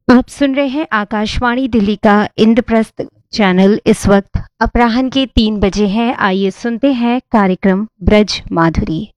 आप सुन रहे हैं आकाशवाणी दिल्ली का इंद्रप्रस्थ चैनल। इस वक्त अपराह्न के 3 बजे हैं। आइए सुनते हैं कार्यक्रम ब्रज माधुरी।